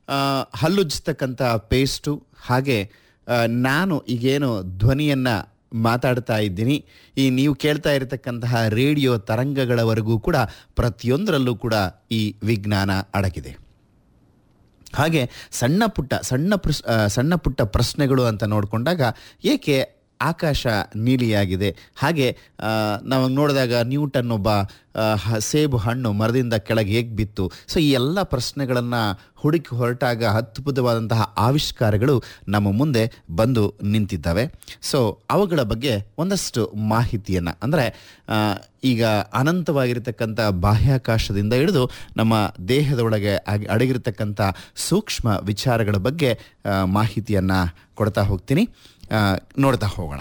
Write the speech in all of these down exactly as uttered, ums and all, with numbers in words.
ಆ, ಹಲ್ಲುಜ್ಜತಕ್ಕಂಥ ಪೇಸ್ಟು, ಹಾಗೆ ಆ, ನಾನು ಈಗೇನು ಧ್ವನಿಯನ್ನು ಮಾತಾಡ್ತಾ ಇದ್ದೀನಿ, ಈ ನೀವು ಕೇಳ್ತಾ ಇರತಕ್ಕಂತಹ ರೇಡಿಯೋ ತರಂಗಗಳವರೆಗೂ ಕೂಡ ಪ್ರತಿಯೊಂದರಲ್ಲೂ ಕೂಡ ಈ ವಿಜ್ಞಾನ ಅಡಗಿದೆ. ಹಾಗೆ ಸಣ್ಣ ಪುಟ್ಟ ಸಣ್ಣ ಪ್ರಶ್ ಸಣ್ಣ ಪುಟ್ಟ ಪ್ರಶ್ನೆಗಳು ಅಂತ ನೋಡಿಕೊಂಡಾಗ, ಏಕೆ ಆಕಾಶ ನೀಲಿಯಾಗಿದೆ? ಹಾಗೆ ನಾವು ನೋಡಿದಾಗ ನ್ಯೂಟನ್ ಒಬ್ಬ ಸೇಬು ಹಣ್ಣು ಮರದಿಂದ ಕೆಳಗೆ ಹೇಗೆ ಬಿತ್ತು? ಸೊ ಈ ಎಲ್ಲ ಪ್ರಶ್ನೆಗಳನ್ನು ಹುಡುಕಿ ಹೊರಟಾಗ ಅದ್ಭುತವಾದಂತಹ ಆವಿಷ್ಕಾರಗಳು ನಮ್ಮ ಮುಂದೆ ಬಂದು ನಿಂತಿದ್ದಾವೆ. ಸೊ ಅವುಗಳ ಬಗ್ಗೆ ಒಂದಷ್ಟು ಮಾಹಿತಿಯನ್ನು, ಅಂದರೆ ಈಗ ಅನಂತವಾಗಿರ್ತಕ್ಕಂಥ ಬಾಹ್ಯಾಕಾಶದಿಂದ ಹಿಡಿದು ನಮ್ಮ ದೇಹದೊಳಗೆ ಅಡಗಿರ್ತಕ್ಕಂಥ ಸೂಕ್ಷ್ಮ ವಿಚಾರಗಳ ಬಗ್ಗೆ ಮಾಹಿತಿಯನ್ನು ಕೊಡ್ತಾ ಹೋಗ್ತೀನಿ. ನೋಡ್ತಾ ಹೋಗೋಣ.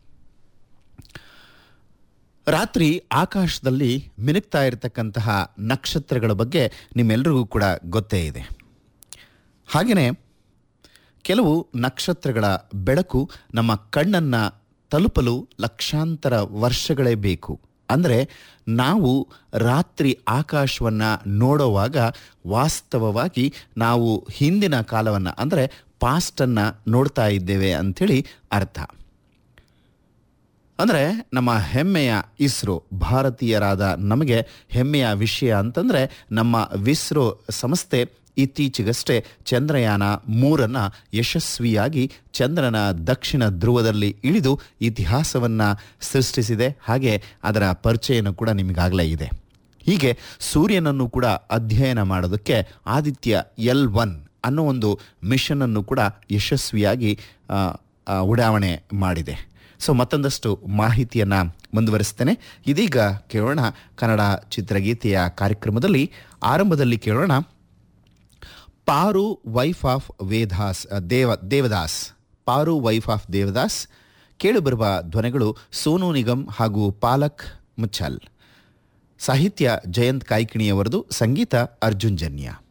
ರಾತ್ರಿ ಆಕಾಶದಲ್ಲಿ ಮಿನುಗ್ತಾ ಇರತಕ್ಕಂತಹ ನಕ್ಷತ್ರಗಳ ಬಗ್ಗೆ ನಿಮ್ಮೆಲ್ಲರಿಗೂ ಕೂಡ ಗೊತ್ತೇ ಇದೆ. ಹಾಗೆಯೇ ಕೆಲವು ನಕ್ಷತ್ರಗಳ ಬೆಳಕು ನಮ್ಮ ಕಣ್ಣನ್ನು ತಲುಪಲು ಲಕ್ಷಾಂತರ ವರ್ಷಗಳೇ ಬೇಕು. ಅಂದರೆ ನಾವು ರಾತ್ರಿ ಆಕಾಶವನ್ನು ನೋಡುವಾಗ ವಾಸ್ತವವಾಗಿ ನಾವು ಹಿಂದಿನ ಕಾಲವನ್ನು, ಅಂದರೆ ಪಾಸ್ಟನ್ನು ನೋಡ್ತಾ ಇದ್ದೇವೆ ಅಂಥೇಳಿ ಅರ್ಥ. ಅಂದರೆ ನಮ್ಮ ಹೆಮ್ಮೆಯ ಇಸ್ರೋ, ಭಾರತೀಯರಾದ ನಮಗೆ ಹೆಮ್ಮೆಯ ವಿಷಯ ಅಂತಂದರೆ, ನಮ್ಮ ವಿಸ್ರೋ ಸಂಸ್ಥೆ ಇತ್ತೀಚೆಗಷ್ಟೇ ಚಂದ್ರಯಾನ ಮೂರನ್ನು ಯಶಸ್ವಿಯಾಗಿ ಚಂದ್ರನ ದಕ್ಷಿಣ ಧ್ರುವದಲ್ಲಿ ಇಳಿದು ಇತಿಹಾಸವನ್ನು ಸೃಷ್ಟಿಸಿದೆ. ಹಾಗೆ ಅದರ ಪರಿಚಯನೂ ಕೂಡ ನಿಮಗಾಗಲೇ ಇದೆ. ಹೀಗೆ ಸೂರ್ಯನನ್ನು ಕೂಡ ಅಧ್ಯಯನ ಮಾಡೋದಕ್ಕೆ ಆದಿತ್ಯ ಎಲ್ ಒನ್ ಅನ್ನೋ ಒಂದು ಮಿಷನನ್ನು ಕೂಡ ಯಶಸ್ವಿಯಾಗಿ ಉಡಾವಣೆ ಮಾಡಿದೆ. ಸೊ ಮತ್ತೊಂದಷ್ಟು ಮಾಹಿತಿಯನ್ನು ಮುಂದುವರಿಸ್ತೇನೆ. ಇದೀಗ ಕೇಳೋಣ ಕನ್ನಡ ಚಿತ್ರಗೀತೆಯ ಕಾರ್ಯಕ್ರಮದಲ್ಲಿ. ಆರಂಭದಲ್ಲಿ ಕೇಳೋಣ ಪಾರು ವೈಫ್ ಆಫ್ ವೇದಾಸ್ ದೇವ ದೇವದಾಸ್ ಪಾರು ವೈಫ್ ಆಫ್ ದೇವದಾಸ್. ಕೇಳುಬರುವ ಧ್ವನಿಗಳು ಸೋನು ನಿಗಮ್ ಹಾಗೂ ಪಾಲಕ್ ಮುಚ್ಚಲ್. ಸಾಹಿತ್ಯ ಜಯಂತ್ ಕಾಯ್ಕಿಣಿಯವರದು, ಸಂಗೀತ ಅರ್ಜುನ್ ಜನ್ಯ.